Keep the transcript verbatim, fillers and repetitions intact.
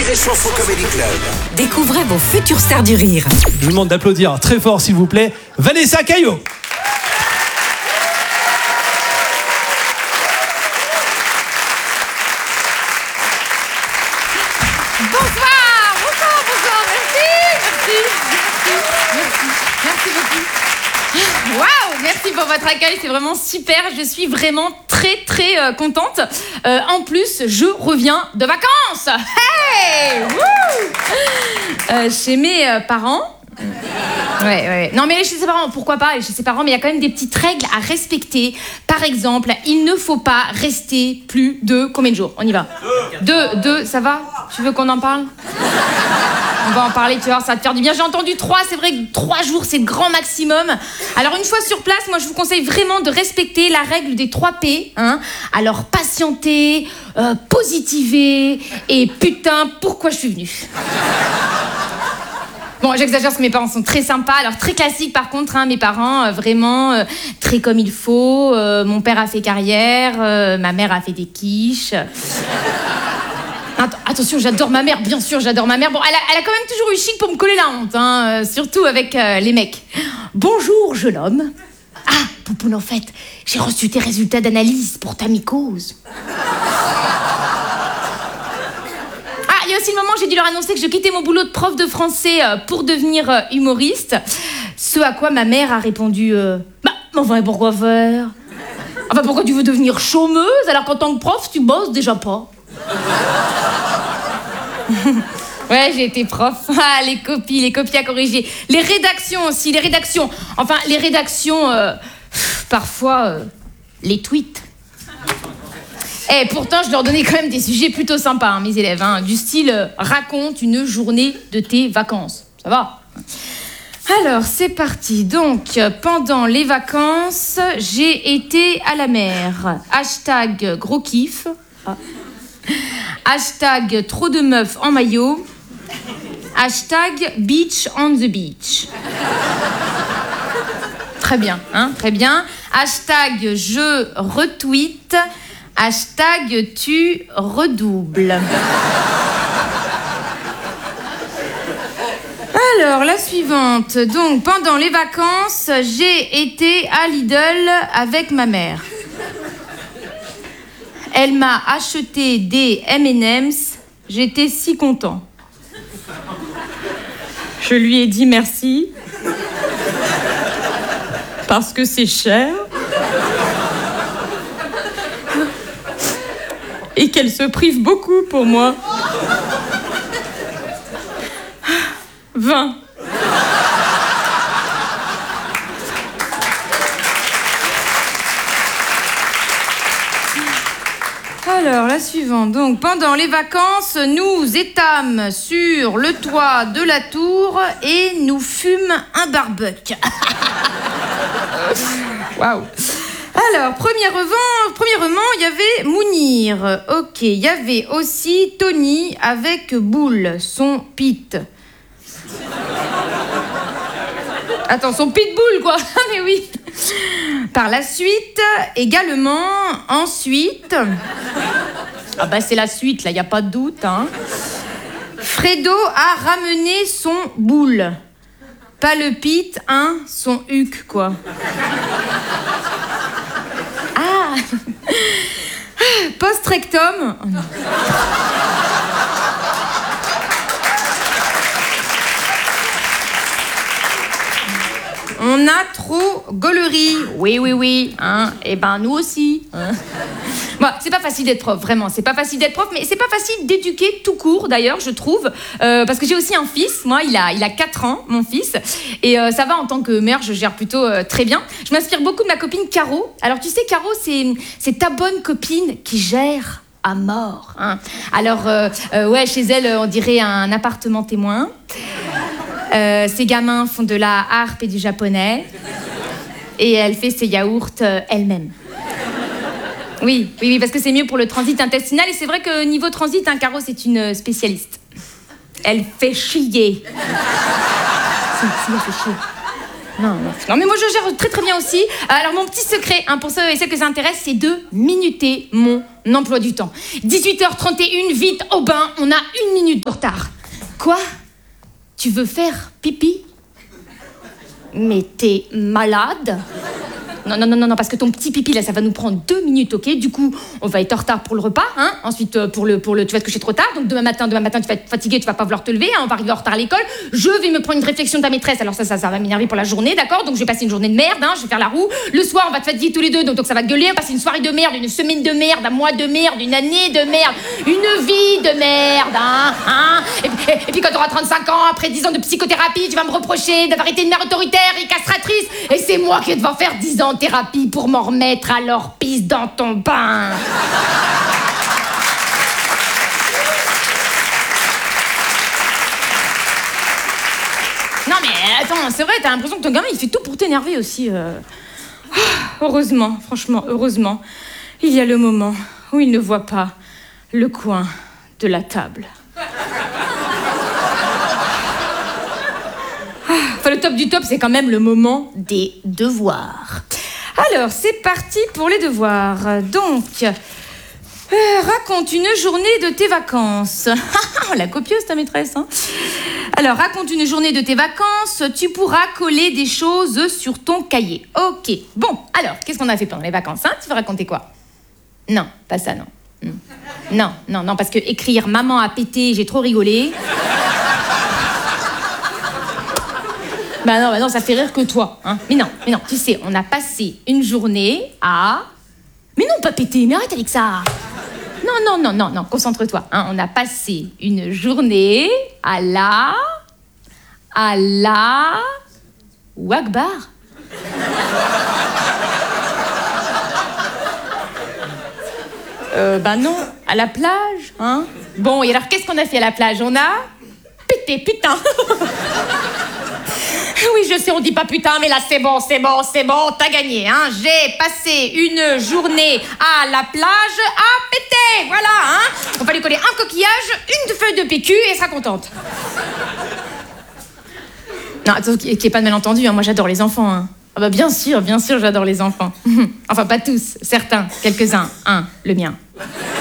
Rire et Chanson Comedy Club. Découvrez vos futures stars du rire. Je vous demande d'applaudir très fort, s'il vous plaît, Vanessa Caillot. Bonsoir, bonsoir, bonsoir, merci, merci, merci, merci beaucoup. Waouh, merci pour votre accueil, c'est vraiment super, je suis vraiment très très euh, contente. Euh, en plus, je reviens de vacances. Hey, wouh, euh, chez mes euh, parents. Ouais, ouais, ouais. Non, mais chez ses parents, pourquoi pas, chez ses parents, mais il y a quand même des petites règles à respecter. Par exemple, il ne faut pas rester plus de combien de jours? On y va. Deux, deux, ça va? Tu veux qu'on en parle? On va en parler, tu vois, ça va te faire du bien. J'ai entendu trois, c'est vrai que trois jours, c'est le grand maximum. Alors, une fois sur place, moi, je vous conseille vraiment de respecter la règle des trois P. Hein. Alors, patienter, euh, positiver et putain, pourquoi je suis venue? Bon, j'exagère parce que mes parents sont très sympas. Alors, très classique, par contre, hein, mes parents, euh, vraiment euh, très comme il faut. Euh, mon père a fait carrière, euh, ma mère a fait des quiches. Att- attention, j'adore ma mère, bien sûr, j'adore ma mère. Bon, elle a, elle a quand même toujours eu chic pour me coller la honte, hein, euh, surtout avec euh, les mecs. Bonjour, jeune homme. Ah, Poupoune, en fait, j'ai reçu tes résultats d'analyse pour ta mycose. Il y a aussi le moment où j'ai dû leur annoncer que je quittais mon boulot de prof de français pour devenir humoriste. Ce à quoi ma mère a répondu euh, Bah, enfin, pourquoi faire? Enfin, pourquoi tu veux devenir chômeuse alors qu'en tant que prof, tu bosses déjà pas? Ouais, j'ai été prof. Ah, les copies, les copies à corriger. Les rédactions aussi, les rédactions. Enfin, les rédactions, euh, parfois, euh, les tweets. Eh, pourtant, je leur donnais quand même des sujets plutôt sympas, hein, mes élèves, hein, du style euh, « Raconte une journée de tes vacances ». Ça va? Alors, c'est parti. Donc, pendant les vacances, j'ai été à la mer. Hashtag gros kiff. Ah. Hashtag trop de meufs en maillot. Hashtag beach on the beach. Très bien, hein, très bien. Hashtag je retweet. Hashtag tu redoubles. Alors, la suivante. Donc, pendant les vacances, j'ai été à Lidl avec ma mère. Elle m'a acheté des M and M's. J'étais si content. Je lui ai dit merci. Parce que c'est cher. Et qu'elle se prive beaucoup pour moi. vingt. Alors, la suivante. Donc, pendant les vacances, nous étâmes sur le toit de la tour et nous fûmes un barbecue. Waouh. Alors, premièrement, premièrement, il y avait Mounir. Ok, il y avait aussi Tony avec Boule, son pit. Attends, son pitbull, quoi. Mais oui. Par la suite, également, ensuite... Ah bah, c'est la suite, là, il n'y a pas de doute, hein. Fredo a ramené son boule. Pas le pit, hein, son huc, quoi. Ah. Post-rectum. Oh non. On a trop gaulerie. Oui, oui, oui. Hein. Eh ben, nous aussi. Hein. Bon, c'est pas facile d'être prof, vraiment. C'est pas facile d'être prof, mais c'est pas facile d'éduquer tout court, d'ailleurs, je trouve. Euh, parce que j'ai aussi un fils. Moi, il a, il a quatre ans, mon fils. Et euh, ça va, en tant que mère, je gère plutôt euh, très bien. Je m'inspire beaucoup de ma copine Caro. Alors, tu sais, Caro, c'est, c'est ta bonne copine qui gère à mort. Hein. Alors, euh, euh, ouais, chez elle, on dirait un appartement témoin. Euh, ses gamins font de la harpe et du japonais. Et elle fait ses yaourts euh, elle-même. Oui, oui, oui, parce que c'est mieux pour le transit intestinal. Et c'est vrai que niveau transit, hein, Caro, c'est une spécialiste. Elle fait chier. Si, si, elle fait chier. Non, non, non, mais moi je gère très très bien aussi. Alors mon petit secret, hein, pour ceux et celles que ça intéresse, c'est de minuter mon emploi du temps. dix-huit heures trente et un, vite au bain, on a une minute de retard. Quoi? Tu veux faire pipi? Mais t'es malade? Non, non, non, non, non, parce que ton petit pipi, là, ça va nous prendre deux minutes, ok? Du coup, on va être en retard pour le repas, hein? Ensuite, euh, pour le, pour le, tu vas te coucher trop tard, donc demain matin, demain matin, tu vas être fatigué, tu vas pas vouloir te lever, hein, on va arriver en retard à l'école. Je vais me prendre une réflexion de ta maîtresse, alors ça, ça, ça va m'énerver pour la journée, d'accord? Donc je vais passer une journée de merde, hein, je vais faire la roue. Le soir, on va te fatiguer tous les deux, donc, donc ça va gueuler, on va passer une soirée de merde, une semaine de merde, un mois de merde, une année de merde, une vie de merde, hein? hein et, puis, et, et puis quand tu auras trente-cinq ans, après dix ans de psychothérapie, tu vas me reprocher d'avoir été une mère autoritaire et castratrice, et c'est moi qui vais devoir faire dix ans de thérapie pour m'en remettre, alors pisse dans ton bain. Non mais attends, c'est vrai, t'as l'impression que ton gamin il fait tout pour t'énerver aussi. Euh... Oh, heureusement, franchement, heureusement, il y a le moment où il ne voit pas le coin de la table. Enfin, le top du top, c'est quand même le moment des devoirs. Alors, c'est parti pour les devoirs. Donc, euh, raconte une journée de tes vacances. La copieuse, ta maîtresse, hein. Alors, raconte une journée de tes vacances. Tu pourras coller des choses sur ton cahier. Ok. Bon, alors, qu'est-ce qu'on a fait pendant les vacances, hein? Tu veux raconter quoi? Non, pas ça, non. Non, non, non, parce que écrire « Maman a pété, j'ai trop rigolé ». Bah non, bah non, ça fait rire que toi, hein. Mais non, mais non, tu sais, on a passé une journée à... Mais non, pas péter, mais arrête avec ça. Non, non, non, non, non, concentre-toi, hein. On a passé une journée à la... À la... Wagbar. Euh, bah non, à la plage, hein. Bon, et alors, qu'est-ce qu'on a fait à la plage? On a... pété, putain. Oui, je sais, on dit pas putain, mais là, c'est bon, c'est bon, c'est bon, t'as gagné, hein. J'ai passé une journée à la plage à péter, voilà, hein. On va lui coller un coquillage, une feuille de P Q et elle sera contente. Non, attends, qu'il n'y ait pas de malentendu, hein. Moi, j'adore les enfants, hein. Ah bah bien sûr, bien sûr, j'adore les enfants. Enfin, pas tous, certains, quelques-uns, un, le mien.